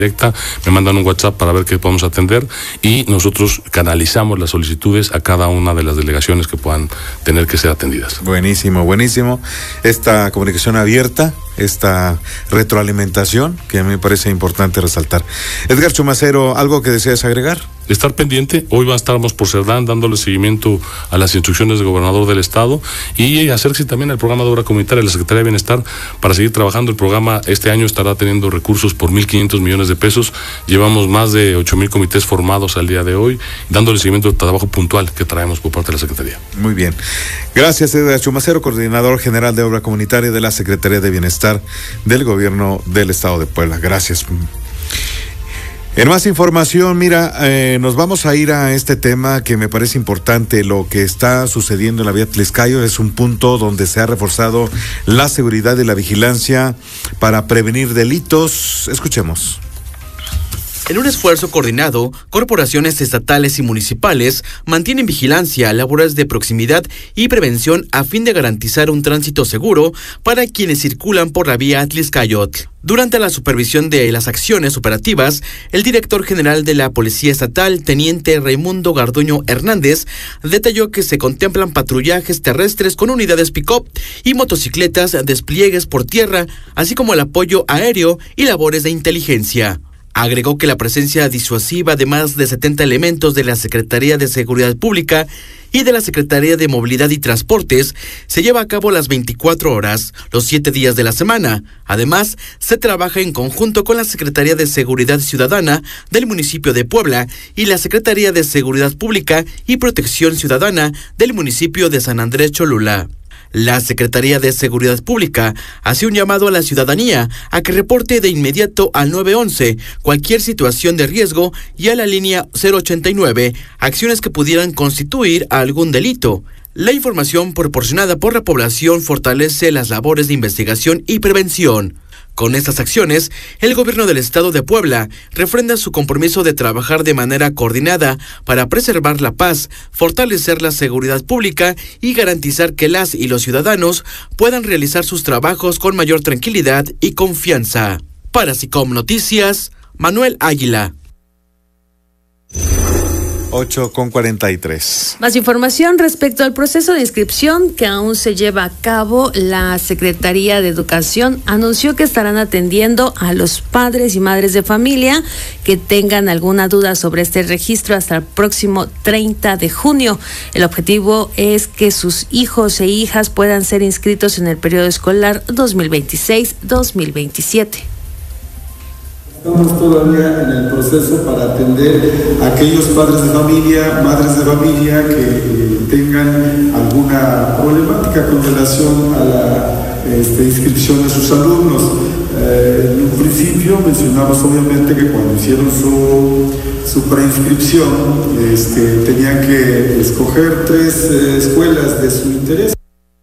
directa, me mandan un WhatsApp para ver qué podemos atender y nosotros canalizamos las solicitudes a cada una de las delegaciones que puedan tener que ser atendidas. Buenísimo, buenísimo. Esta comunicación abierta, esta retroalimentación que a mí me parece importante resaltar. Edgar Chumacero, ¿algo que deseas agregar? Estar pendiente, hoy estaremos por Cerdán dándole seguimiento a las instrucciones del gobernador del estado y acercarse también al programa de obra comunitaria de la Secretaría de Bienestar para seguir trabajando. El programa este año estará teniendo recursos por 1,500 millones de pesos. Llevamos más de 8,000 comités formados al día de hoy, dándole seguimiento al trabajo puntual que traemos por parte de la Secretaría. Muy bien. Gracias, Edgar Chumacero, coordinador general de obra comunitaria de la Secretaría de Bienestar del Gobierno del Estado de Puebla. Gracias. En más información, mira, nos vamos a ir a este tema que me parece importante. Lo que está sucediendo en la vía Tliscayo es un punto donde se ha reforzado la seguridad y la vigilancia para prevenir delitos. Escuchemos. En un esfuerzo coordinado, corporaciones estatales y municipales mantienen vigilancia, labores de proximidad y prevención a fin de garantizar un tránsito seguro para quienes circulan por la vía Tliscayotl. Durante la supervisión de las acciones operativas, el director general de la Policía Estatal, teniente Raimundo Garduño Hernández, detalló que se contemplan patrullajes terrestres con unidades pick-up y motocicletas, despliegues por tierra, así como el apoyo aéreo y labores de inteligencia. Agregó que la presencia disuasiva de más de 70 elementos de la Secretaría de Seguridad Pública y de la Secretaría de Movilidad y Transportes se lleva a cabo las 24 horas, los 7 días de la semana. Además, se trabaja en conjunto con la Secretaría de Seguridad Ciudadana del municipio de Puebla y la Secretaría de Seguridad Pública y Protección Ciudadana del municipio de San Andrés Cholula. La Secretaría de Seguridad Pública hace un llamado a la ciudadanía a que reporte de inmediato al 911 cualquier situación de riesgo y a la línea 089 acciones que pudieran constituir algún delito. La información proporcionada por la población fortalece las labores de investigación y prevención. Con estas acciones, el gobierno del estado de Puebla refrenda su compromiso de trabajar de manera coordinada para preservar la paz, fortalecer la seguridad pública y garantizar que las y los ciudadanos puedan realizar sus trabajos con mayor tranquilidad y confianza. Para SICOM Noticias, Manuel Águila. 8:43. Más información respecto al proceso de inscripción que aún se lleva a cabo. La Secretaría de Educación anunció que estarán atendiendo a los padres y madres de familia que tengan alguna duda sobre este registro hasta el próximo 30 de junio. El objetivo es que sus hijos e hijas puedan ser inscritos en el periodo escolar 2026-2027. Estamos todavía en el proceso para atender a aquellos padres de familia, madres de familia que tengan alguna problemática con relación a la inscripción de sus alumnos. En un principio mencionamos obviamente que cuando hicieron su preinscripción tenían que escoger 3 escuelas de su interés.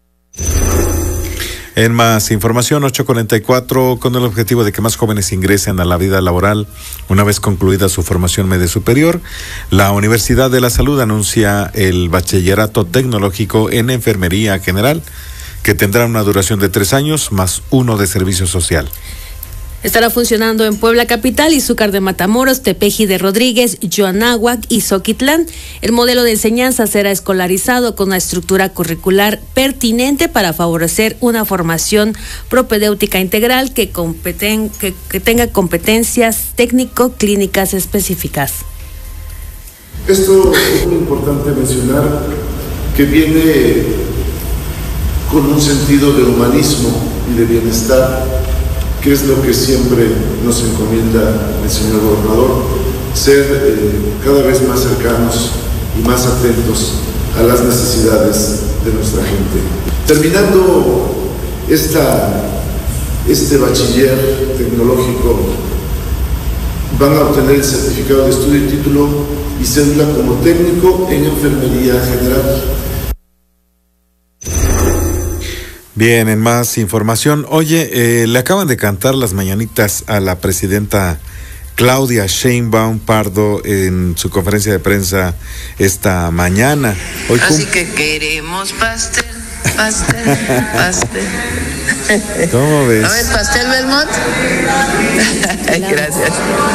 En más información, 8:44, con el objetivo de que más jóvenes ingresen a la vida laboral una vez concluida su formación media superior, la Universidad de la Salud anuncia el Bachillerato Tecnológico en Enfermería General, que tendrá una duración de 3 años más 1 de servicio social. Estará funcionando en Puebla Capital, Izúcar de Matamoros, Tepeji de Rodríguez, Yoanáhuac y Zoquitlán. El modelo de enseñanza será escolarizado con una estructura curricular pertinente para favorecer una formación propedéutica integral que tenga competencias técnico-clínicas específicas. Esto es muy importante mencionar que viene con un sentido de humanismo y de bienestar, que es lo que siempre nos encomienda el señor gobernador, ser cada vez más cercanos y más atentos a las necesidades de nuestra gente. Terminando este bachiller tecnológico, van a obtener el certificado de estudio y título y cédula como técnico en enfermería general. Bien, en más información, oye, le acaban de cantar las mañanitas a la presidenta Claudia Sheinbaum Pardo en su conferencia de prensa esta mañana. Hoy así que queremos pastel, pastel, pastel. ¿Cómo ves? ¿No ves pastel, Belmont? Gracias.